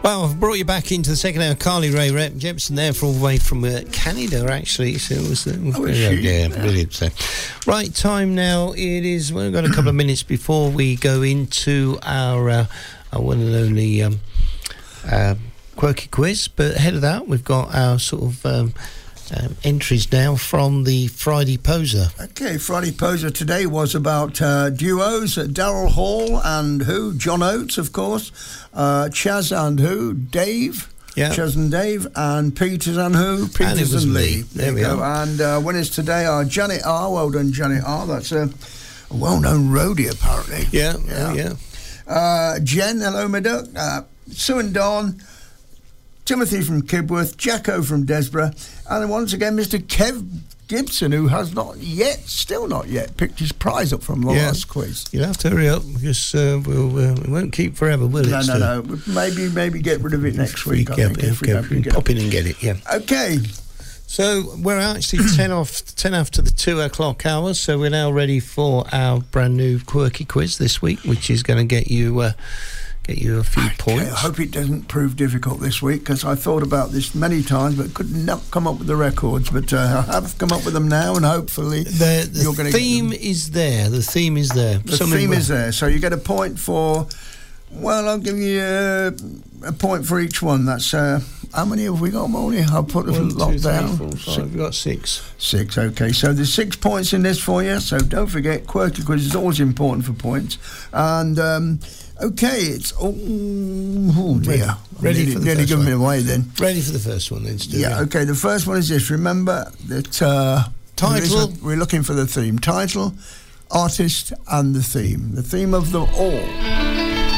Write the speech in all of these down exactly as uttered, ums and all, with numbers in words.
Well, I've brought you back into the second hour. Carly Rae Jepsen there, from all the way from uh, Canada, actually. So it was, uh, oh, yeah, yeah, brilliant. So, right, time now. It is. Well, we've got a couple of minutes before we go into our uh, our one and only um, uh, quirky quiz. But ahead of that, we've got our sort of um, um, entries now from the Friday Poser. Okay, Friday Poser today was about uh, duos: uh, Daryl Hall and who? John Oates, of course. Uh, Chaz and who? Dave. Yeah. Chaz and Dave, and Peters and who? Peters and, it was and Lee. Lee. There, there we we go. are. And uh, winners today are Janet R. Well done, Janet R. That's a, a well-known roadie, apparently. Yeah, yeah. yeah. Uh, Jen, hello, my duck. Uh, Sue and Dawn. Timothy from Kibworth, Jacko from Desborough, and once again Mister Kev Gibson, who has not yet, still not yet, picked his prize up from the yeah. last quiz. You'll have to hurry up because uh, we'll, uh, we won't keep forever, will no, it? No, no, no. Maybe, maybe get rid of it next week. I yeah, think, yeah, if we yeah, don't pick it pop up. in and get it. Yeah. Okay. So we're actually ten off, ten after the two o'clock hours. So we're now ready for our brand new quirky quiz this week, which is going to get you. Uh, Get you a few okay, points. I hope it doesn't prove difficult this week, because I thought about this many times but could not come up with the records. But uh, I have come up with them now, and hopefully the, the you're going to theme is there. The theme is there. The Something theme wrong. is there, so you get a point for. Well, I'll give you uh, a point for each one. That's uh, how many have we got, Molly? I'll put the One, lot two, three, down. four, five. We've got six. Six, okay. So there's six points in this for you. So don't forget, quirky quiz is always important for points. And um, okay, it's oh, oh dear, ready, ready nearly, for the nearly first giving one. me away then. Ready for the first one then, Stu? Yeah, okay. The first one is this. Remember that uh, title. We're looking for the theme, title, artist, and the theme. The theme of them all.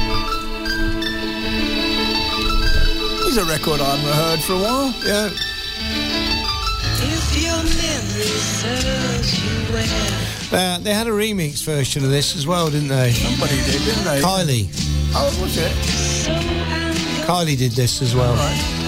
A record I haven't heard for a while. Yeah. If your memory serves you well. Uh, they had a remix version of this as well, didn't they? Somebody did, didn't they? Kylie. Oh, was it? So Kylie did this as well. Right.